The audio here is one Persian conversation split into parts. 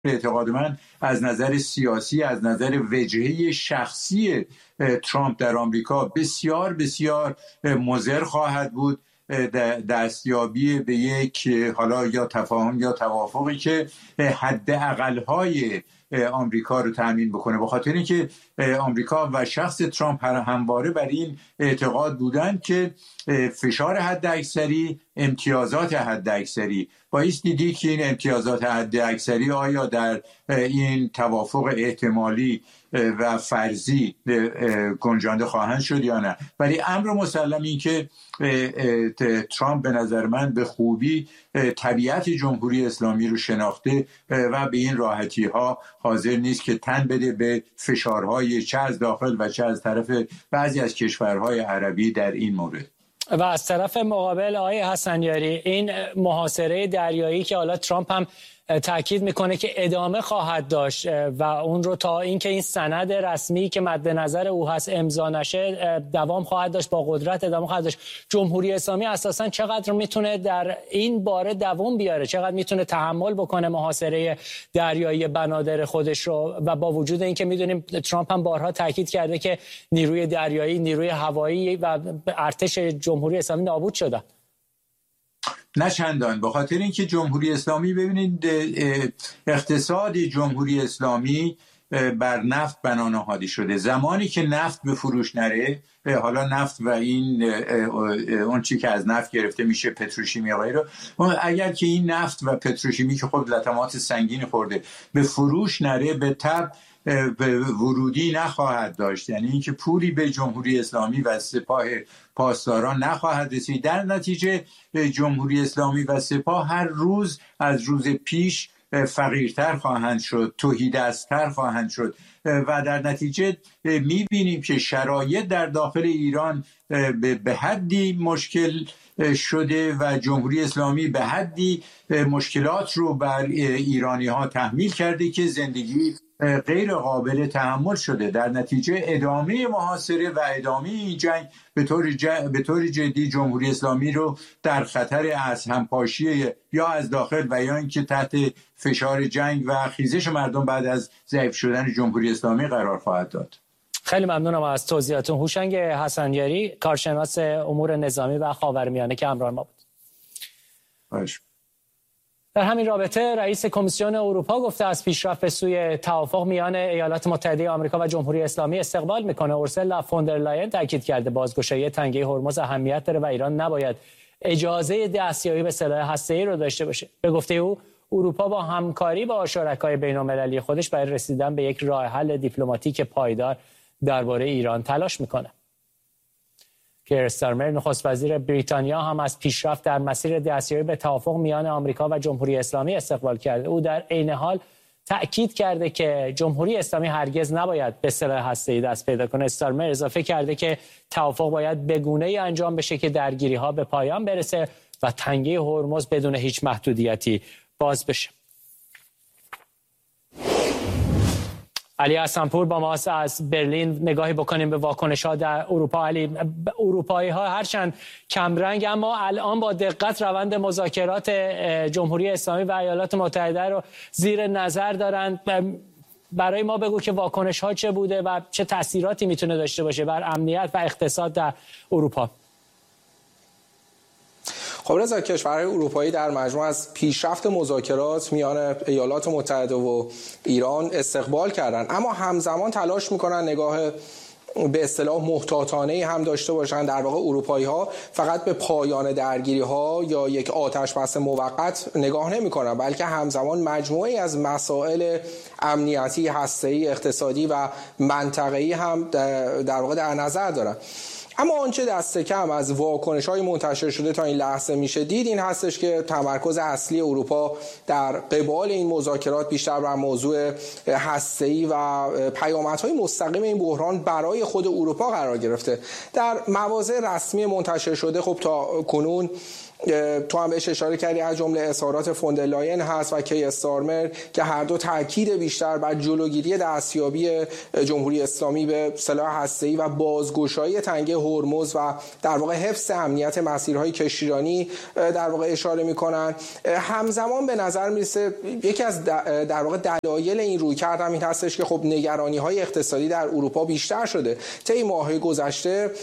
اعتقاد من از نظر سیاسی، از نظر وجهه شخصی ترامپ در آمریکا بسیار بسیار مضر خواهد بود. دستیابی به یک حالا یا تفاهم یا توافقی که حداقل‌های آمریکا رو تامین بکنه، به خاطر اینکه آمریکا و شخص ترامپ همواره بر این اعتقاد بودند که فشار حداکثری، امتیازات حداکثری، بایستی دید که این امتیازات حداکثری آیا در این توافق احتمالی و فرضی گنجانده خواهند شد یا نه. ولی امر مسلم این که ترامپ به نظر من به خوبی طبیعت جمهوری اسلامی رو شناخته و به این راحتی ها حاضر نیست که تن بده به فشارهای چه از داخل و چه از طرف بعضی از کشورهای عربی در این مورد. و از طرف مقابل آقای حسنیاری، این محاصره دریایی که حالا ترامپ هم تاکید میکنه که ادامه خواهد داشت و اون رو تا اینکه این سند رسمی که مد نظر او هست امضا نشه دوام خواهد داشت، با قدرت ادامه خواهد داشت. جمهوری اسلامی اساساً چقدر میتونه در این باره دوام بیاره؟ چقدر میتونه تحمل بکنه محاصره دریایی بنادر خودش رو؟ و با وجود اینکه میدونیم ترامپ هم بارها تاکید کرده که نیروی دریایی، نیروی هوایی و ارتش جمهوری اسلامی نابود شده. نه چندان، به خاطر اینکه جمهوری اسلامی، ببینید اقتصاد جمهوری اسلامی بر نفت بنا نهاده شده. زمانی که نفت به فروش نره، حالا نفت و این اون چی که از نفت گرفته میشه، پتروشیمی و غیره، اگر که این نفت و پتروشیمی که خود لطمات سنگین خورده به فروش نره، به تبع ورودی نخواهد داشت، یعنی اینکه پولی به جمهوری اسلامی و سپاه پاسداران نخواهد رسید. در نتیجه جمهوری اسلامی و سپاه هر روز از روز پیش فقیرتر خواهند شد، تهیدست‌تر خواهند شد و در نتیجه می‌بینیم که شرایط در داخل ایران به حدی مشکل شده و جمهوری اسلامی به حدی مشکلات رو بر ایرانی‌ها تحمیل کرده که زندگی غیر قابل تحمل شده. در نتیجه ادامه محاصره و ادامه این جنگ به طور جدی جمهوری اسلامی رو در خطر از همپاشی یا از داخل و یا اینکه تحت فشار جنگ و خیزش مردم بعد از ضعیف شدن جمهوری اسلامی قرار خواهد داد. خیلی ممنونم از توضیحاتون. هوشنگ حسنیاری، کارشناس امور نظامی و خاورمیانه که همراه ما بود. باش. در همین رابطه رئیس کمیسیون اروپا گفته از پیشرفت به سوی توافق میان ایالات متحده آمریکا و جمهوری اسلامی استقبال میکنه. اورسولا فوندرلاین تاکید کرده بازگشایی تنگه هرمز اهمیت داره و ایران نباید اجازه دستیابی به سلاح هسته‌ای رو داشته باشه. به گفته او، اروپا با همکاری با شرکای بین‌المللی خودش برای رسیدن به یک راه حل دیپلماتیک پایدار درباره ایران تلاش میکنه. کیر استارمر نخست وزیر بریتانیا هم از پیشرفت در مسیر دستیابی به توافق میان آمریکا و جمهوری اسلامی استقبال کرده. او در عین حال تأکید کرده که جمهوری اسلامی هرگز نباید به سلاح هسته‌ای دست پیدا کنه. استارمر اضافه کرده که توافق باید به گونه‌ای انجام بشه که درگیری‌ها به پایان برسه و تنگه هرمز بدون هیچ محدودیتی باز بشه. علی حسن‌پور با ما از برلین. نگاهی بکنیم به واکنش‌ها در اروپا. علی، اروپایی‌ها هرچند کمرنگ اما الان با دقت روند مذاکرات جمهوری اسلامی و ایالات متحده رو زیر نظر دارند. برای ما بگو که واکنش‌ها چه بوده و چه تأثیراتی میتونه داشته باشه بر امنیت و اقتصاد در اروپا. خب رضا، کشورهای اروپایی در مجموع از پیشرفت مذاکرات میان ایالات متحده و ایران استقبال کردن، اما همزمان تلاش میکنن نگاه به اصطلاح محتاطانه هم داشته باشن. در واقع اروپایی ها فقط به پایان درگیری ها یا یک آتش بس موقت نگاه نمی کنن، بلکه همزمان مجموعی از مسائل امنیتی، هسته‌ای، اقتصادی و منطقه‌ای هم در واقع در نظر دارن. اما آنچه دست کم از واکنش‌های منتشر شده تا این لحظه میشه دید این هستش که تمرکز اصلی اروپا در قبال این مذاکرات بیشتر بر موضوع هسته‌ای و پیامدهای مستقیم این بحران برای خود اروپا قرار گرفته. در مواضع رسمی منتشر شده خب تا کنون تو هم بهش اشاره کردی، از جمله اظهارات فوندرلاین هست و کی استارمر که هر دو تاکید بیشتر بر جلوگیری دستیابی جمهوری اسلامی به سلاح هسته‌ای و بازگشایی تنگه هرمز و در واقع حفظ امنیت مسیرهای کشتیرانی در واقع اشاره میکنن. همزمان به نظر میرسه یکی از در واقع دلایل این رویکرد هم این هستش که خب نگرانی‌های اقتصادی در اروپا بیشتر شده. طی ماه‌های گذشته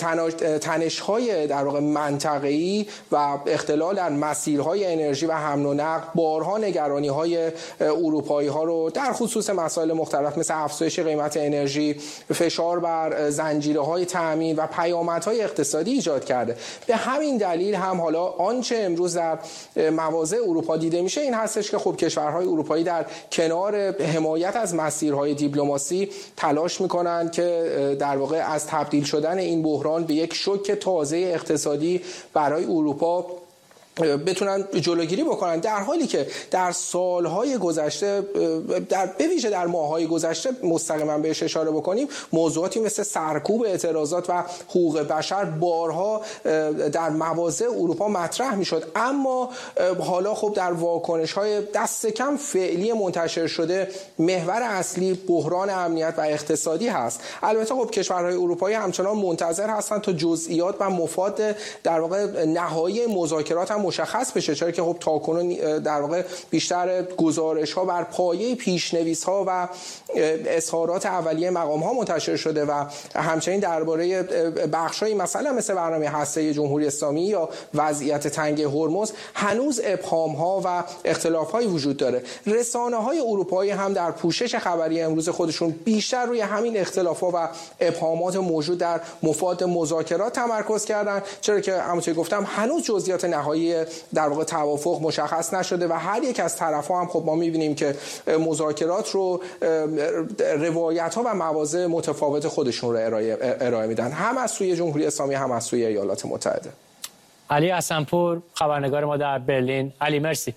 تنش‌های در واقع منطقه‌ای و اختلال در مسیرهای انرژی و حمل و نقل بارها نگرانی‌های اروپایی‌ها رو در خصوص مسائل مختلف مثل افزایش قیمت انرژی، فشار بر زنجیره‌های تأمین و پیامدهای اقتصادی ایجاد کرده. به همین دلیل هم حالا آنچه امروز در مواضع اروپا دیده میشه این هستش که خب کشورهای اروپایی در کنار حمایت از مسیرهای دیپلماسی تلاش میکنن که در واقع از تبدیل شدن این بحران به یک شوک تازه اقتصادی برای اروپا بتونن جلوگیری بکنن، در حالی که در سالهای گذشته به ویژه در ماه‌های گذشته مستقیما بهش اشاره بکنیم موضوعاتی مثل سرکوب اعتراضات و حقوق بشر بارها در مواضع اروپا مطرح میشد، اما حالا خب در واکنش‌های دست کم فعلی منتشر شده محور اصلی بحران امنیت و اقتصادی هست. البته خب کشورهای اروپایی همچنان منتظر هستند تا جزئیات و مفاد در واقع نهایی مذاکرات هم مشخص بشه، چرا که خب تاکنون در واقع بیشتر گزارش‌ها بر پایه پیش‌نویس‌ها و اظهارات اولیه مقام‌ها منتشر شده و همچنین درباره بخش‌هایی مثلا مثل برنامه هسته‌ای جمهوری اسلامی یا وضعیت تنگه هرمز هنوز ابهام‌ها و اختلاف‌هایی وجود داره. رسانه‌های اروپایی هم در پوشش خبری امروز خودشون بیشتر روی همین اختلاف‌ها و ابهامات موجود در مفاد مذاکرات تمرکز کردن، چرا که همونطور گفتم هنوز جزئیات نهایی در واقع توافق مشخص نشده و هر یک از طرف‌ها هم خب ما می‌بینیم که مذاکرات رو روایت‌ها و مواضع متفاوت خودشون رو ارائه میدن، هم از سوی جمهوری اسلامی هم از سوی ایالات متحده. علی حسن‌پور خبرنگار ما در برلین. علی مرسی.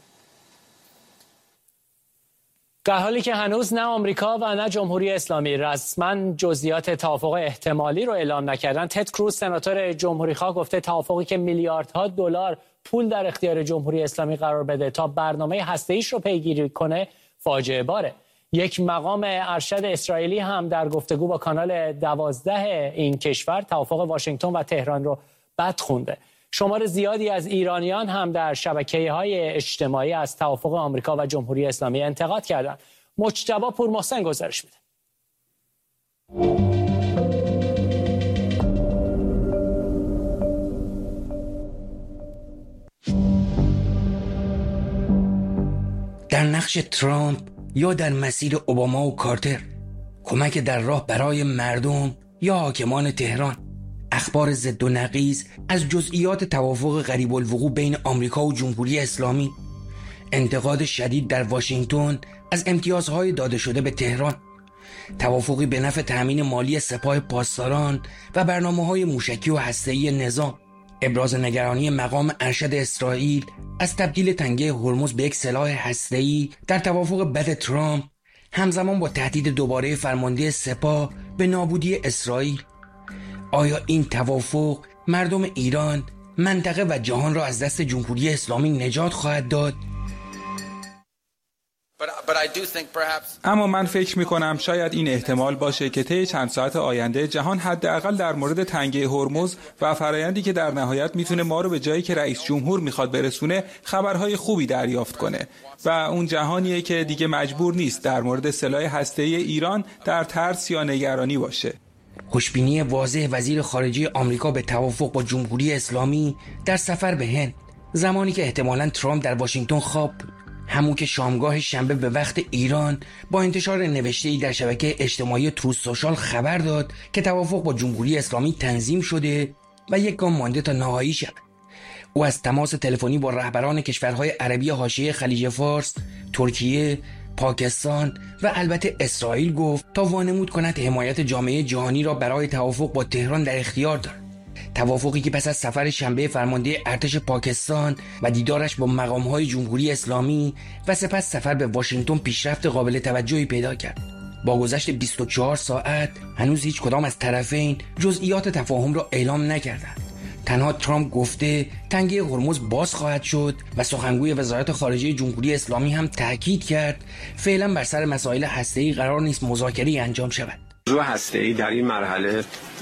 در حالی که هنوز نه آمریکا و نه جمهوری اسلامی رسما جزئیات توافق احتمالی رو اعلام نکردن، تد کروز سناتور جمهوری‌خواه گفته توافقی که میلیاردها دلار پول در اختیار جمهوری اسلامی قرار بده تا برنامه هسته‌ایش رو پیگیری کنه فاجعه باره. یک مقام ارشد اسرائیلی هم در گفتگو با کانال 12 این کشور توافق واشنگتن و تهران رو بد خونده. شمار زیادی از ایرانیان هم در شبکه‌های اجتماعی از توافق آمریکا و جمهوری اسلامی انتقاد کردند. مجتبی پورمحسن گزارش میده. در نقش ترامپ یا در مسیر اوباما و کارتر، کمک در راه برای مردم یا حاکمان تهران، اخبار ضد و نقیض از جزئیات توافق قریب الوقوع بین آمریکا و جمهوری اسلامی، انتقاد شدید در واشنگتن از امتیازهای داده شده به تهران، توافقی به نفع تأمین مالی سپاه پاسداران و برنامه‌های موشکی و هسته‌ای نظام، ابراز نگرانی مقام ارشد اسرائیل از تبدیل تنگه هرمز به یک سلاح هسته‌ای در توافق بد ترامپ، همزمان با تهدید دوباره فرمانده سپاه به نابودی اسرائیل. آیا این توافق مردم ایران، منطقه و جهان را از دست جمهوری اسلامی نجات خواهد داد؟ اما من فکر می‌کنم شاید این احتمال باشه که طی چند ساعت آینده جهان حداقل در مورد تنگه هرمز و فرآیندی که در نهایت میتونه ما رو به جایی که رئیس جمهور میخواد برسونه خبرهای خوبی دریافت کنه و اون جهانیه که دیگه مجبور نیست در مورد سلاح هسته‌ای ایران در ترس یا نگرانی باشه. خوشبینی واضح وزیر خارجه آمریکا به توافق با جمهوری اسلامی در سفر به هند، زمانی که احتمالاً ترامپ در واشنگتن خواب بود، همون که شامگاه شنبه به وقت ایران با انتشار نوشته‌ای در شبکه اجتماعی تروث سوشال خبر داد که توافق با جمهوری اسلامی تنظیم شده و یک گام مانده تا نهایی شود. او از تماس تلفنی با رهبران کشورهای عربی حاشیه خلیج فارس، ترکیه، پاکستان و البته اسرائیل گفت تا وانمود کند حمایت جامعه جهانی را برای توافق با تهران در اختیار دارد. توافقی که پس از سفر شنبه فرمانده ارتش پاکستان و دیدارش با مقام‌های جمهوری اسلامی و سپس سفر به واشنگتن پیشرفت قابل توجهی پیدا کرد. با گذشت 24 ساعت هنوز هیچ کدام از طرفین جزئیات تفاهم را اعلام نکردند. تنها ترامپ گفته تنگه هرمز باز خواهد شد و سخنگوی وزارت خارجه جمهوری اسلامی هم تاکید کرد فعلا بر سر مسائل هسته‌ای قرار نیست مذاکره‌ای انجام شود. موضوع هسته‌ای در این مرحله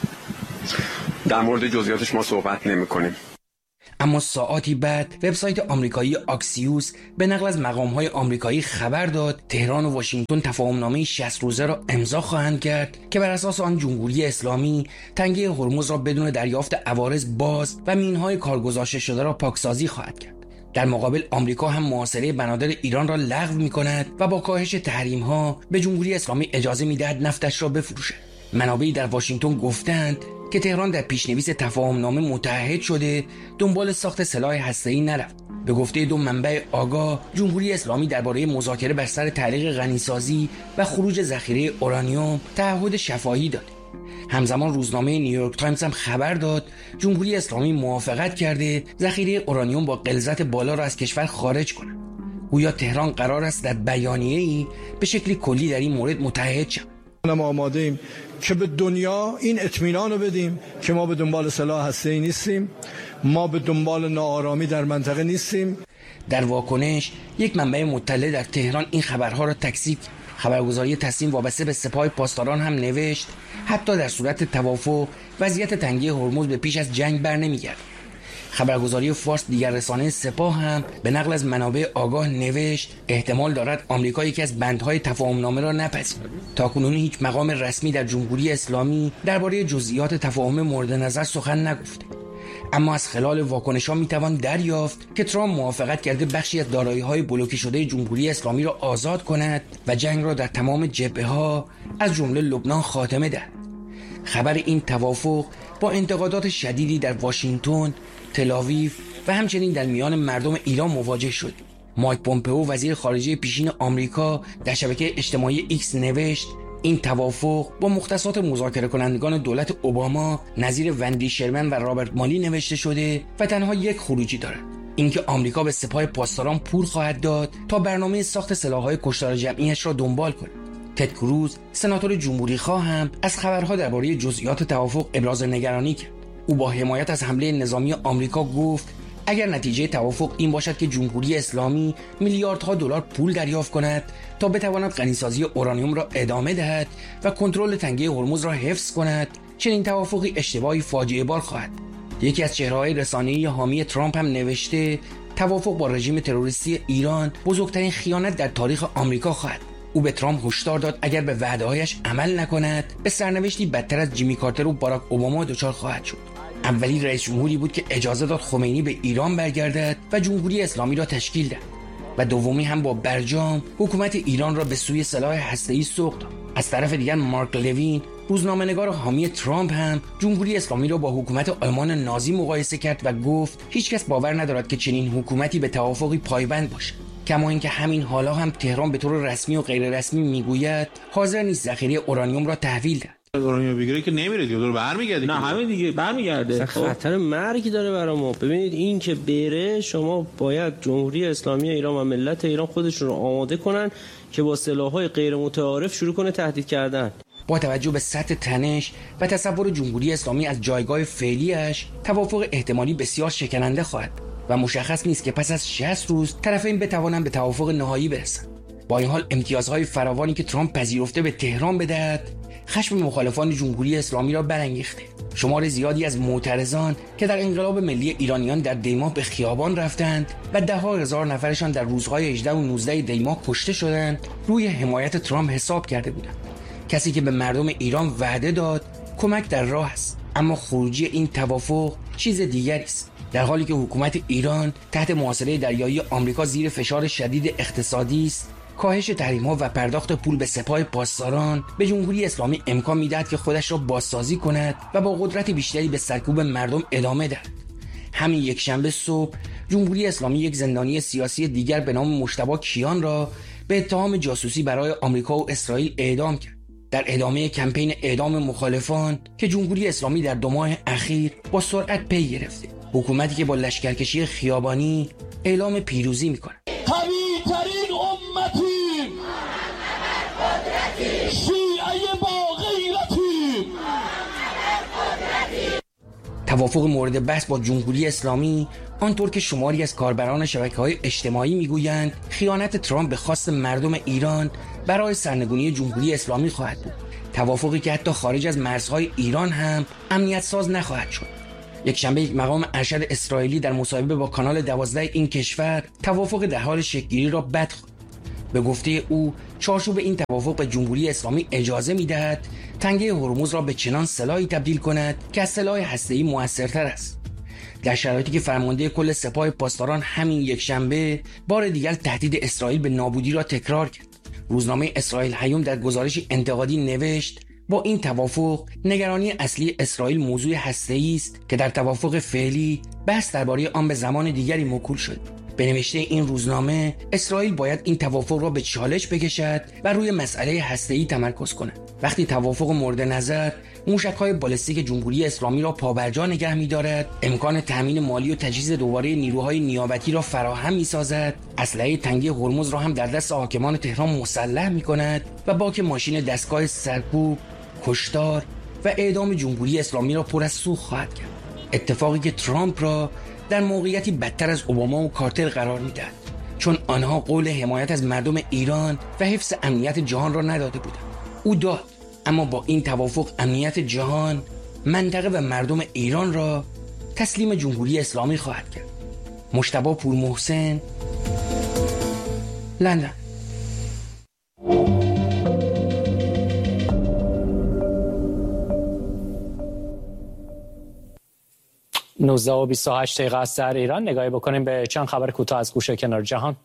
در مورد جزئیاتش ما صحبت نمی‌کنیم. اما ساعاتی بعد وبسایت آمریکایی آکسیوس به نقل از مقام‌های آمریکایی خبر داد تهران و واشنگتن تفاهمنامه 60 روزه را امضا خواهند کرد که بر اساس آن جمهوری اسلامی تنگه هرمز را بدون دریافت عوارض باز و مین‌های کارگذاشته شده را پاکسازی خواهد کرد. در مقابل آمریکا هم محاصره بنادر ایران را لغو می‌کند و با کاهش تحریم‌ها به جمهوری اسلامی اجازه می‌دهد نفتش را بفروشد. منابعی در واشنگتن گفتند که تهران در پیشنویس تفاهمنامه متعهد شده دنبال ساخت سلاح هسته‌ای نرفت. به گفته دو منبع آگاه، جمهوری اسلامی درباره مذاکره بر سر تعلیق غنیسازی و خروج ذخیره اورانیوم تعهد شفاهی داد. همزمان روزنامه نیویورک تایمز هم خبر داد جمهوری اسلامی موافقت کرده ذخیره اورانیوم با غلظت بالا را از کشور خارج کند. گویا تهران قرار است در بیانیه‌ای به شکلی کلی در این مورد متحد شود. ما آماده ایم که به دنیا این اطمینان رو بدیم که ما به دنبال سلاح هسته‌ای نیستیم، ما به دنبال ناآرامی در منطقه نیستیم. در واکنش یک منبع مطلع در تهران این خبرها را تکذیب کرد. خبرگزاری تصنیم وابسته به سپاه پاسداران هم نوشت حتی در صورت توافق وضعیت تنگه هرمز به پیش از جنگ برنمیگرد. خبرگزاری فارس دیگر رسانه سپاه هم به نقل از منابع آگاه نوشت احتمال دارد آمریکا یکی از بندهای تفاهمنامه را نپذیرد. تاکنون هیچ مقام رسمی در جمهوری اسلامی درباره جزئیات تفاهم مورد نظر سخن نگفته. اما از خلال واکنش‌ها میتوان دریافت که ترامپ موافقت کرده بخشی از دارایی‌های بلوکه شده جمهوری اسلامی را آزاد کند و جنگ را در تمام جبهه‌ها از جمله لبنان خاتمه دهد. خبر این توافق با انتقادات شدیدی در واشنگتن، تل‌آویو و همچنین در میان مردم ایران مواجه شد. مایک پومپئو وزیر خارجه پیشین آمریکا در شبکه اجتماعی ایکس نوشت این توافق با مختصات مذاکره کنندگان دولت اوباما نظیر وندی شرمن و رابرت مالی نوشته شده و تنها یک خروجی دارد، اینکه آمریکا به سپاه پاسداران پول خواهد داد تا برنامه ساخت سلاح‌های کشتار جمعیش را دنبال کند. تد کروز سناتور جمهوری‌خواه هم از خبرها درباره جزئیات توافق ابراز نگرانی کرد. او با حمایت از حمله نظامی آمریکا گفت اگر نتیجه توافق این باشد که جمهوری اسلامی میلیاردها دلار پول دریافت کند تا بتواند غنیسازی اورانیوم را ادامه دهد و کنترل تنگه هرمز را حفظ کند، چنین توافقی اشتباهی فاجعه بار خواهد. یکی از چهره‌های رسانه‌ای حامی ترامپ هم نوشته توافق با رژیم تروریستی ایران بزرگترین خیانت در تاریخ آمریکا خواهد. او به ترامپ هشدار داد اگر به وعده‌هایش عمل نکند به سرنوشتی بدتر از جیمی کارتر و باراک اوباما دچار خواهد شد. اولی رئیس جمهوری بود که اجازه داد خمینی به ایران برگردد و جمهوری اسلامی را تشکیل دهد و دومی هم با برجام حکومت ایران را به سوی سلاح هسته‌ای سوق داد. از طرف دیگر مارک لوین روزنامه‌نگار حامی ترامپ هم جمهوری اسلامی را با حکومت آلمان نازی مقایسه کرد و گفت هیچکس باور ندارد که چنین حکومتی به توافقی پایبند باشد. کما اینکه همین حالا هم تهران به طور رسمی و غیر رسمی میگوید حاضر نیست ذخیره اورانیوم را تحویل دهد. اورانیوم بگیره که نمیره دیگه، دور برمیگرده. نه همین دیگه برمیگرده. خطر مرگی داره برای ما. ببینید این که بره، شما باید جمهوری اسلامی ایران و ملت ایران خودشون رو آماده کنن که با سلاح‌های غیر متعارف شروع کنه تهدید کردن. با توجه به سطح تنش و تصور جمهوری اسلامی از جایگاه فعلیش، توافق احتمالی بسیار شکننده خواهد و مشخص نیست که پس از 60 روز طرفین بتوانند به توافق نهایی برسند. با این حال امتیازهای فراوانی که ترامپ پذیرفته به تهران بدهد، خشم مخالفان جمهوری اسلامی را برانگیخته. شمار زیادی از معترضان که در انقلاب ملی ایرانیان در دیماه به خیابان رفتند و ده‌ها هزار نفرشان در روزهای 18 و 19 دیماه کشته شدند، روی حمایت ترامپ حساب کرده بودند. کسی که به مردم ایران وعده داد کمک در راه است، اما خروجی این توافق چیز دیگری است. در حالی که حکومت ایران تحت محاصره دریایی آمریکا زیر فشار شدید اقتصادی است، کاهش تحریم‌ها و پرداخت پول به سپاه پاسداران به جمهوری اسلامی امکان می‌دهد که خودش را بازسازی کند و با قدرت بیشتری به سرکوب مردم ادامه دهد. همین یکشنبه صبح جمهوری اسلامی یک زندانی سیاسی دیگر به نام مجتبی کیان را به اتهام جاسوسی برای آمریکا و اسرائیل اعدام کرد. در ادامه کمپین اعدام مخالفان که جمهوری اسلامی در 2 ماه اخیر با سرعت پی گرفته، حکومتی که با لشکرکشی خیابانی اعلام پیروزی می‌کند. قوی‌ترین امتی، شیعه با غیرتی. توافق مورد بحث با جمهوری اسلامی آنطور که شماری از کاربران شبکه‌های اجتماعی میگویند خیانت ترامپ به خواست مردم ایران برای سرنگونی جمهوری اسلامی خواهد بود. توافقی که حتی خارج از مرزهای ایران هم امنیت ساز نخواهد شد. یک شنبه یک مقام ارشد اسرائیلی در مصاحبه با کانال 12 این کشور توافق در حال شکل‌گیری را بد خواند. به گفته او چارچوب این توافق به جمهوری اسلامی اجازه می‌دهد تنگه هرمز را به چنان سلاحی تبدیل کند که از سلاح هسته‌ای موثرتر است. در شرایطی که فرمانده کل سپاه پاسداران همین یک شنبه بار دیگر تهدید اسرائیل به نابودی را تکرار کرد. روزنامه اسرائیل هیوم در گزارشی انتقادی نوشت با این توافق نگرانی اصلی اسرائیل موضوع هسته‌ای است که در توافق فعلی بحث درباره آن به زمان دیگری موکول شد. به نوشته این روزنامه اسرائیل باید این توافق را به چالش بکشد و روی مسئله هسته‌ای تمرکز کند. وقتی توافق مورد نظر موشک‌های بالستیک جمهوری اسلامی را پابرجا نگه می‌دارد، امکان تامین مالی و تجهیز دوباره نیروهای نیابتی را فراهم می‌سازد، اسلحه تنگی هرمز را هم در دست حاکمان تهران مسلح می‌کند و باک ماشین دستگاه سرکوب، کشتار و اعدام جمهوری اسلامی را پر از سوخت خواهد کرد. اتفاقی که ترامپ را در موقعیتی بدتر از اوباما و کارتر قرار می‌دهد، چون آنها قول حمایت از مردم ایران و حفظ امنیت جهان را نداده بودند. او داد، اما با این توافق امنیت جهان، منطقه و مردم ایران را تسلیم جمهوری اسلامی خواهد کرد. مجتبی پورمحسن، لندن. 19:28 است در ایران. نگاهی بکنیم به چند خبر کوتاه از گوشه کنار جهان.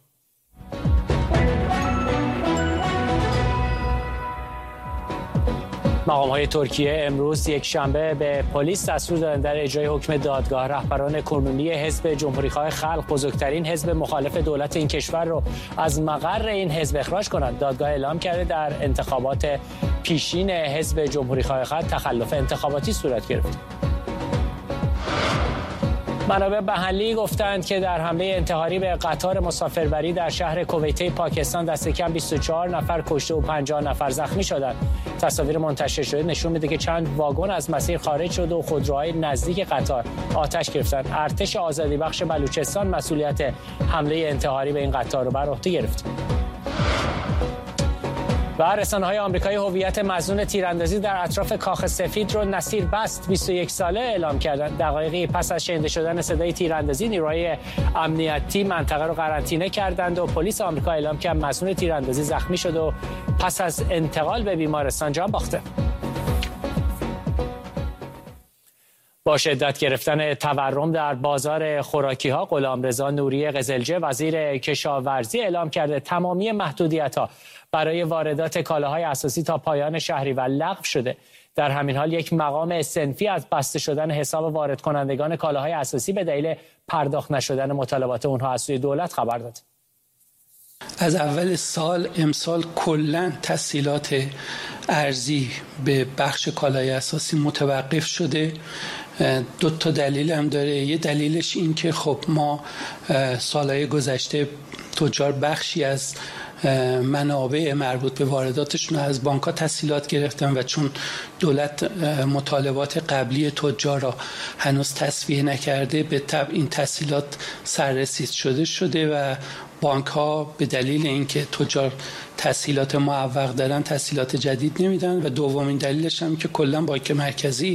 مقام‌های ترکیه امروز یک شنبه به پلیس دستور دادند در اجرای حکم دادگاه رهبران کنونی حزب جمهوری‌خواه خلق، بزرگترین حزب مخالف دولت این کشور را از مقر این حزب اخراج کنند. دادگاه اعلام کرده در انتخابات پیشین حزب جمهوری‌خواه خلق تخلف انتخاباتی صورت گرفت. منابع محلی گفتند که در حمله انتحاری به قطار مسافربری در شهر کویته پاکستان دست کم 24 نفر کشته و 50 نفر زخمی شدند. تصاویر منتشر شده نشون میده که چند واگن از مسیر خارج شده و خودروهای نزدیک قطار آتش گرفتند. ارتش آزادی بخش بلوچستان مسئولیت حمله انتحاری به این قطار رو بر عهده گرفت. و رسانه‌های آمریکایی هویت مظنون تیراندازی در اطراف کاخ سفید رو نصیر بست 21 ساله اعلام کردند. دقایقی پس از شنیده شدن صدای تیراندازی نیروهای امنیتی منطقه رو قرنطینه کردند و پلیس آمریکا اعلام کرد مظنون تیراندازی زخمی شد و پس از انتقال به بیمارستان جان باخته. با شدت گرفتن تورم در بازار خوراکی‌ها، غلامرضا نوری قزلجه وزیر کشاورزی اعلام کرده تمامی محدودیت‌ها برای واردات کالاهای اساسی تا پایان شهریور لغو شده. در همین حال یک مقام صنفی از بسته شدن حساب وارد کنندگان کالاهای اساسی به دلیل پرداخت نشدن مطالبات اونها از سوی دولت خبر داد. از اول سال امسال کلاً تسهیلات ارزی به بخش کالای اساسی متوقف شده. دو تا دلیل هم داره. یه دلیلش این که خب ما سالهای گذشته تجار بخشی از منابع مربوط به وارداتشون از بانک‌ها تسهیلات گرفتن و چون دولت مطالبات قبلی تجار را هنوز تصفیه نکرده به تبع این تسهیلات سررسید شده و بانک‌ها به دلیل اینکه تجار تسهیلات معوق دارن تسهیلات جدید نمیدن و دومین دلیلش هم که کلا بانک مرکزی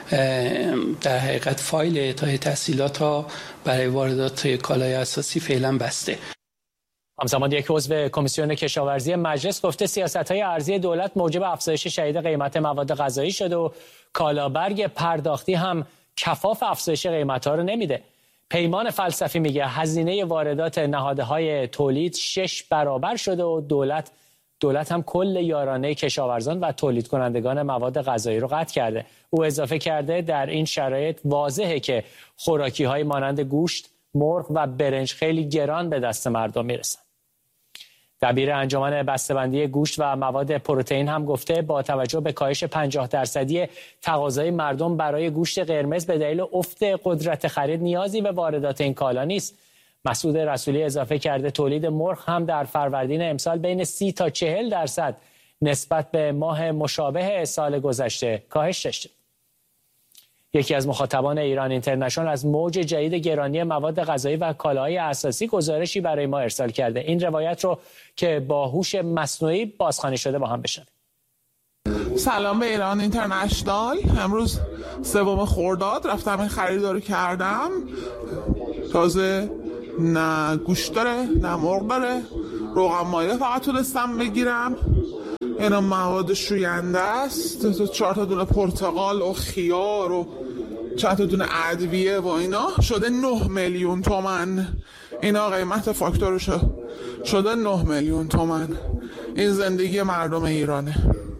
در حقیقت فایل اعطای تسهیلات ها برای واردات کالای اساسی فعلا بسته. همزمان یک عضو کمیسیون کشاورزی مجلس گفته سیاست‌های ارزی دولت موجب افزایش شدید قیمت مواد غذایی شده و کالابرگ پرداختی هم کفاف افزایش قیمت‌ها رو نمیده. پیمان فلسفی میگه هزینه واردات نهادهای تولید 6 برابر شده و دولت هم کل یارانه کشاورزان و تولید کنندگان مواد غذایی رو قطع کرده. او اضافه کرده در این شرایط واضحه که خوراکی‌های مانند گوشت، مرغ و برنج خیلی گران به دست مردم میرسن. دبیر انجمن بسته‌بندی گوشت و مواد پروتئین هم گفته با توجه به کاهش 50% تقاضای مردم برای گوشت قرمز به دلیل افت قدرت خرید نیازی به واردات این کالا نیست. مسعود رسولی اضافه کرده تولید مرغ هم در فروردین امسال بین 30 تا 40% نسبت به ماه مشابه سال گذشته کاهش داشته. یکی از مخاطبان ایران اینترنشنال از موج جدید گرانی مواد غذایی و کالاهای اساسی گزارشی برای ما ارسال کرده. این روایت رو که با هوش مصنوعی بازخوانی شده با هم بشنویم. سلام به ایران اینترنشنال. امروز 3 خرداد رفتم این خریدو رو کردم. تازه نه گوشت داره نه مرغ داره، روغن مایه فقط تونستم بگیرم. اینا مواد شوینده است، 4 دونه پرتقال و خیار و چند تا دونه ادویه و اینا. شده 9 میلیون تومان. اینا قیمت فاکتورش شده 9 میلیون تومان. این زندگی مردم ایرانه.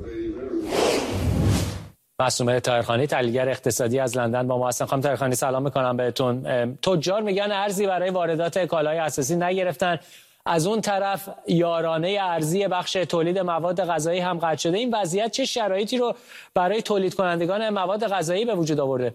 معصومه طاهرخانی، تحلیلگر اقتصادی از لندن با ما هستن. خانم طاهرخانی سلام میکنم بهتون. تجار میگن ارزی برای واردات کالای اساسی نگرفتن، از اون طرف یارانه ارزی بخش تولید مواد غذایی هم قطع شده. این وضعیت چه شرایطی رو برای تولید کنندگان مواد غذایی به وجود آورده؟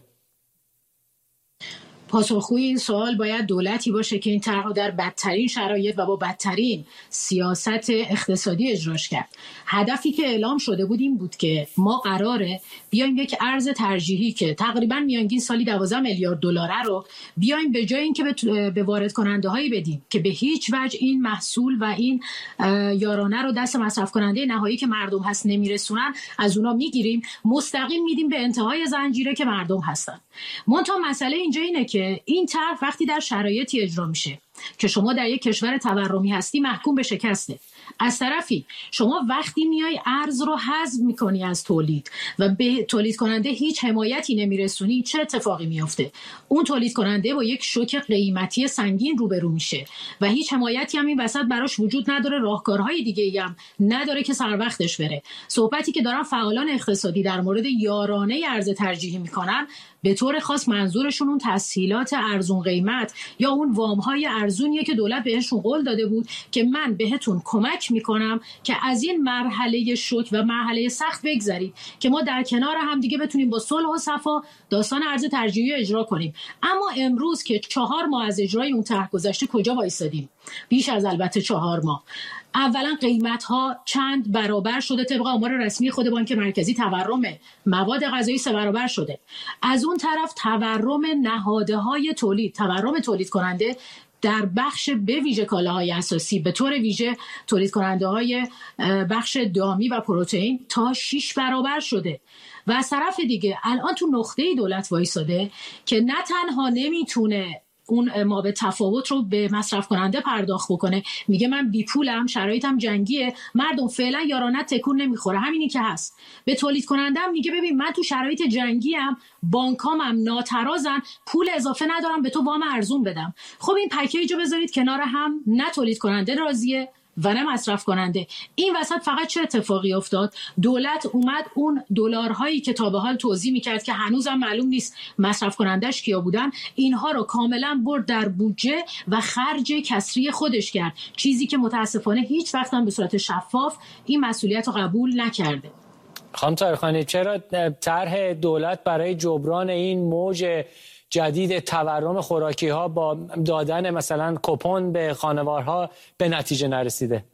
پاسخگوی این سوال باید دولتی باشه که این طرح در بدترین شرایط و با بدترین سیاست اقتصادی اجراش کرد. هدفی که اعلام شده بود این بود که ما قراره بیایم یک ارز ترجیحی که تقریبا میانگین سالی 12 میلیارد دلاره رو بیایم به جای اینکه به وارد کننده هایی بدیم که به هیچ وجه این محصول و این یارانه رو دست مصرف کننده نهایی که مردم هست نمیرسونن، از اونا میگیریم مستقیم میدیم به انتهای زنجیره که مردم هستن. منتها مسئله اینجا اینه که این طرح وقتی در شرایطی اجرا میشه که شما در یک کشور تورمی هستی محکوم به شکسته، از طرفی شما وقتی میای ارز رو حذف میکنی از تولید و به تولید کننده هیچ حمایتی نمیرسونی، چه اتفاقی میفته؟ اون تولید کننده با یک شوک قیمتی سنگین روبرو میشه و هیچ حمایتی هم این وسط براش وجود نداره، راهکارهای دیگه‌ای هم نداره که سر وقتش بره. صحبتی که دارن فعالان اقتصادی در مورد یارانه ارز ترجیحی میکنن، به طور خاص منظورشون اون تسهیلات ارزون قیمت یا اون وام‌های ارزونیه که دولت بهشون قول داده بود که من بهتون کمک میکنم که از این مرحله شوک و مرحله سخت بگذرید که ما در کنار هم دیگه بتونیم با صلح و صفا داستان ارز ترجیحی اجرا کنیم. اما امروز که 4 ماه از اجرای اون طرح گذشته کجا وایسادیم؟ بیش از البته 4 ماه. اولا قیمت ها چند برابر شده، طبق آمار رسمی خود بانک مرکزی تورم مواد غذایی 3 برابر شده. از اون طرف تورم نهادهای تولید، تورم تولید کننده در بخش به ویژه کالاهای اساسی، به طور ویژه تولید کننده های بخش دامی و پروتئین تا 6 برابر شده. و از طرف دیگه الان تو نقطه‌ای دولت وایساده که نه تنها نمیتونه اون ما به تفاوت رو به مصرف کننده پرداخت بکنه، میگه من بی پولم، شرایطم جنگیه، مردم فعلا یارانه تکون نمیخوره، همینی که هست. به تولید کنندم میگه ببین من تو شرایط جنگیم، بانکام هم ناترازن، پول اضافه ندارم به تو وام ارزون بدم. خب این پکیج رو بذارید کنار هم، نه تولید کننده راضیه و نه مصرف کننده. این وسط فقط چه اتفاقی افتاد؟ دولت اومد اون دلارهایی که تا به حال توزیع میکرد که هنوزم معلوم نیست مصرف کنندش کیا بودن، اینها رو کاملا برد در بودجه و خرج کسری خودش کرد، چیزی که متاسفانه هیچ وقت هم به صورت شفاف این مسئولیت رو قبول نکرده. خانم طاهرخانی، چرا طرح دولت برای جبران این موج جدید تورم خوراکی ها با دادن مثلا کوپن به خانوارها به نتیجه نرسیده؟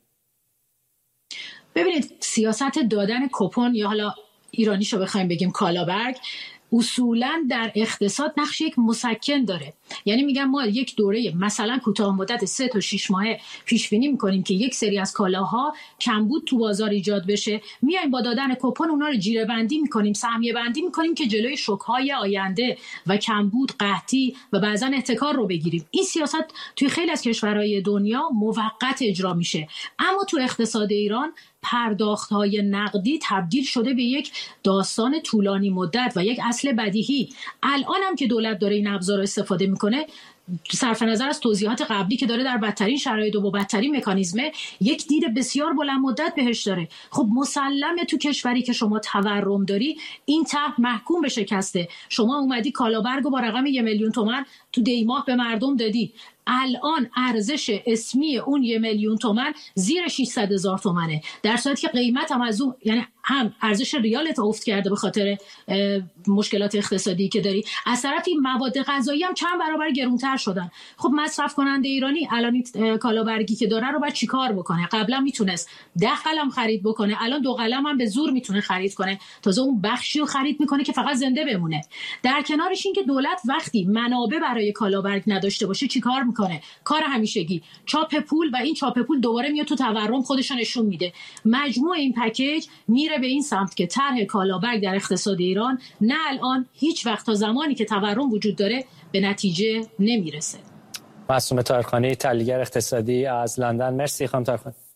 ببینید، سیاست دادن کوپن یا حالا ایرانیشو بخوایم بگیم کالابرگ، اصولاً در اقتصاد نقش یک مسکن داره. یعنی میگم ما یک دوره مثلا کوتاه مدت 3 تا 6 ماهه پیش بینی میکنیم که یک سری از کالاها کمبود تو بازار ایجاد بشه، میایم با دادن کوپن اونا رو جیره بندی میکنیم، سهمیه بندی میکنیم که جلوی شوک‌های آینده و کمبود، قحطی و بعضا احتکار رو بگیریم. این سیاست توی خیلی از کشورهای دنیا موقت اجرا میشه، اما تو اقتصاد ایران پرداخت‌های نقدی تبدیل شده به یک داستان طولانی مدت و یک اصل بدیهی. الان هم که دولت داره این ابزار رو استفاده میکنه، صرف نظر از توضیحات قبلی که داره در بدترین شرایط و با بدترین مکانیزمه، یک دید بسیار بلند مدت بهش داره. خب مسلمه تو کشوری که شما تورم داری این طرح محکوم به شکسته. شما اومدی کالابرگو با رقم 1 میلیون تومان تو دیماه به مردم دادی، الان ارزش اسمی اون 1 میلیون تومان زیر 600,000 تومانه، در صورتی که قیمت هم از اون، یعنی هم ارزش ریالت افت کرده به خاطر مشکلات اقتصادی که داری، از طرفی مواد غذایی هم چند برابر گرونتر شدن. خب مصرف کننده ایرانی الان کالابرگی که داره رو باید چیکار بکنه؟ قبلا میتونست 10 قلم خرید بکنه، الان 2 قلم هم به زور میتونه خرید کنه، تازه اون بخشی رو خرید میکنه که فقط زنده بمونه. در کنارش این که دولت وقتی منابع برای کالابرگ نداشته باشه چیکار میکنه؟ کار همیشگی، چاپ پول، و این چاپ پول دوباره میاد تو تورم خودش نشون میده. مجموع این پکیج میره به این سمت که طرح کالابرگ در اقتصاد ایران نه الان، هیچ وقت تا زمانی که تورم وجود داره به نتیجه نمیرسه. معصومه طاهرخانی، تحلیلگر اقتصادی از لندن. مرسی خانم طاهرخانی.